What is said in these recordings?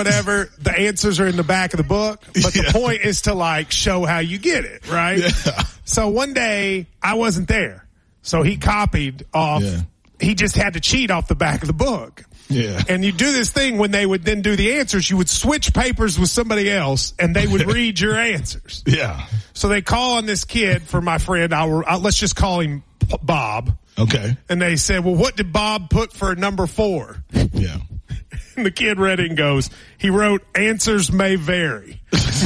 whatever, the answers are in the back of the book, but the point is to like show how you get it, right? Yeah. So one day I wasn't there. So he copied off, he just had to cheat off the back of the book. Yeah. And you do this thing when they would then do the answers, you would switch papers with somebody else and they would read your answers. Yeah. So they call on this kid for my friend. Let's just call him Bob. Okay. And they said, well, what did Bob put for number 4? Yeah. And the kid read it and goes, he wrote, answers may vary.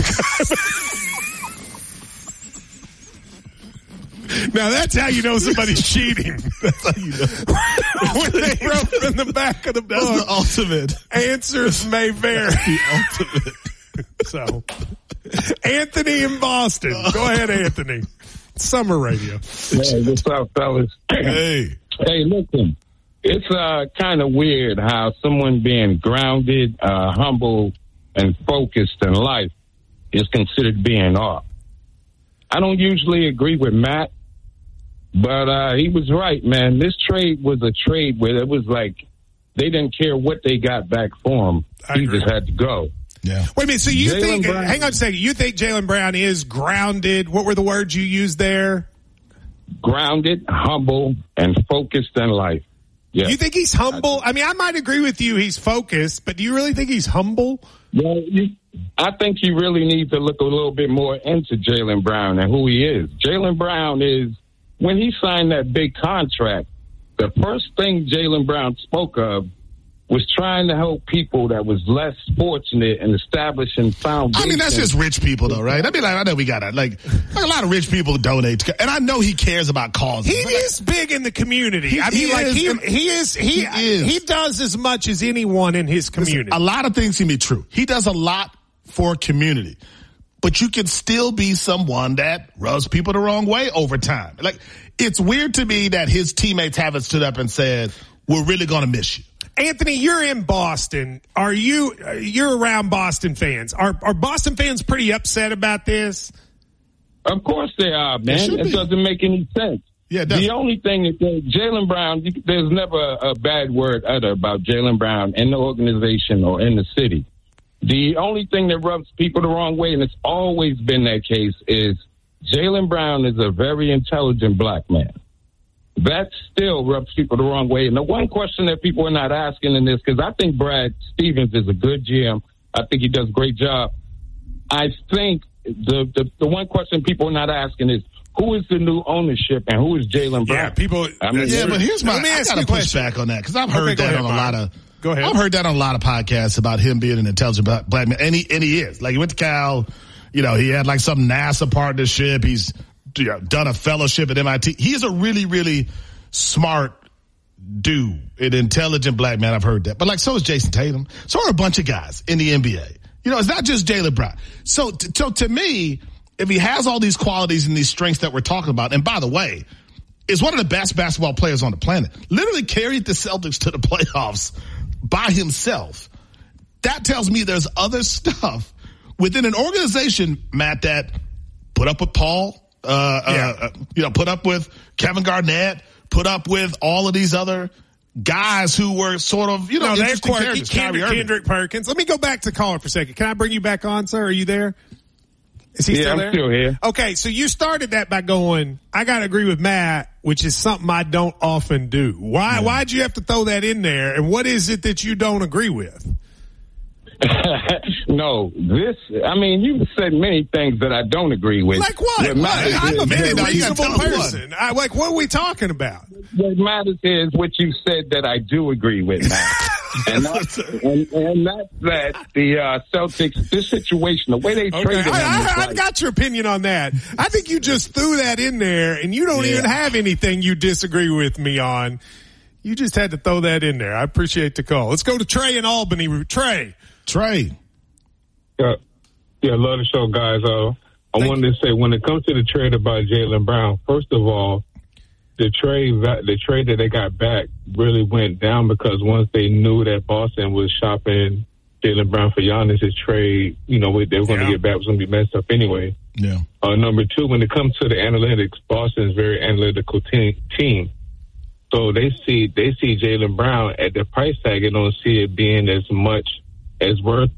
Now that's how you know somebody's cheating. That's how you know. When they wrote from the back of the book. That's the ultimate. Answers may vary. The ultimate. So, Anthony in Boston. Go ahead, Anthony. Summer radio. Hey, what's up, fellas? Hey. Hey, listen. It's kind of weird how someone being grounded, humble, and focused in life is considered being off. I don't usually agree with Matt, but he was right, man. This trade was a trade where it was like they didn't care what they got back for him. He just had to go. Yeah. Wait a minute. So you think? Hang on a second. You think Jaylen Brown is grounded? What were the words you used there? Grounded, humble, and focused in life. Yeah. You think he's humble? I mean, I might agree with you. He's focused, but do you really think he's humble? Well, I think you really need to look a little bit more into Jaylen Brown and who he is. Jaylen Brown is, when he signed that big contract, the first thing Jaylen Brown spoke of was trying to help people that was less fortunate and establishing foundations. I mean, that's just rich people, though, right? I mean, I know we got it. Like a lot of rich people donate, and I know he cares about causes. He is big in the community. He does as much as anyone in his community. Listen, a lot of things can be true. He does a lot for community, but you can still be someone that rubs people the wrong way over time. Like, it's weird to me that his teammates haven't stood up and said, "We're really going to miss you." Anthony, you're in Boston. You're around Boston fans. Are Boston fans pretty upset about this? Of course they are, man. It doesn't make any sense. Yeah, the only thing is that Jaylen Brown, there's never a bad word uttered about Jaylen Brown in the organization or in the city. The only thing that rubs people the wrong way, and it's always been that case, is Jaylen Brown is a very intelligent black man. That still rubs people the wrong way. And the one question that people are not asking in this, because I think Brad Stevens is a good GM. I think he does a great job. I think the one question people are not asking is, who is the new ownership and who is Jaylen Brown? Yeah, people. But here's I got to push back on that, because I've heard that on a lot of. Go ahead. I've heard that on a lot of podcasts about him being an intelligent black man, and he is. Like, he went to Cal. You know, he had like some NASA partnership. He's done a fellowship at MIT. He is a really, really smart dude, an intelligent black man. I've heard that. But like, so is Jason Tatum. So are a bunch of guys in the NBA. You know, it's not just Jaylen Brown. So to me, if he has all these qualities and these strengths that we're talking about, and by the way, is one of the best basketball players on the planet, literally carried the Celtics to the playoffs by himself. That tells me there's other stuff within an organization, Matt, that put up with Paul, put up with Kevin Garnett, put up with all of these other guys who were sort of, they're quirky. Kendrick Perkins. Let me go back to caller for a second. Can I bring you back on, sir? Are you there? Is he still there? I'm still here. Okay, so you started that by going, I got to agree with Matt, which is something I don't often do. Why'd you have to throw that in there? And what is it that you don't agree with? No, you said many things that I don't agree with. Like what? I'm a very reasonable person. What are we talking about? What matters is what you said that I do agree with, Matt. and that's that the Celtics, this situation, the way they traded him. I've got your opinion on that. I think you just threw that in there, and you don't even have anything you disagree with me on. You just had to throw that in there. I appreciate the call. Let's go to Trey in Albany. Trey. Yeah, love the show, guys. I wanted to say, when it comes to the trade about Jaylen Brown, first of all, the trade that they got back really went down because once they knew that Boston was shopping Jaylen Brown for Giannis' trade, they were going to get back, was going to be messed up anyway. Yeah. Number two, when it comes to the analytics, Boston is a very analytical team. So they see Jaylen Brown at the price tag and don't see it being as much as worth